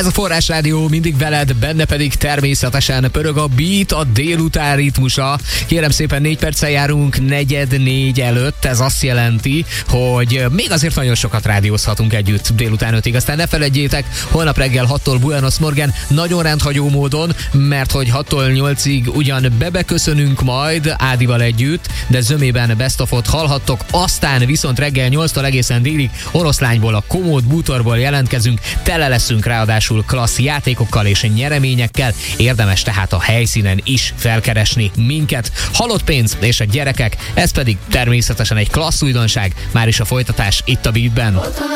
Ez a Forrás Rádió, mindig veled, benne pedig természetesen pörög a beat, a délután ritmusa. Kérem szépen, 4 perccel járunk 3:45 előtt, ez azt jelenti, hogy még azért nagyon sokat rádiózhatunk együtt délután 5-ig. Aztán ne feledjétek, holnap reggel 6-tól Buenos Morgan, nagyon rendhagyó módon, mert hogy 6-tól 8-ig ugyan bebeköszönünk majd Ádival együtt, de zömében Best of-ot hallhattok, aztán viszont reggel 8-tól egészen délig Oroszlányból, a Komód bútorból jelentkezünk, tele leszünk ráadásul klassz játékokkal és nyereményekkel, érdemes tehát a helyszínen is felkeresni minket. Halott pénz és a gyerekek, ez pedig természetesen egy klassz újdonság, már is a folytatás itt a Beatben.